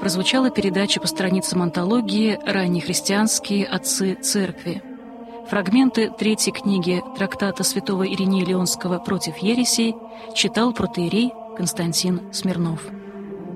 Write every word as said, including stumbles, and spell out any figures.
прозвучала передача по страницам антологии «Раннехристианские отцы церкви». Фрагменты третьей книги трактата святого Иринея Леонского «Против ересей» читал протоиерей Константин Смирнов.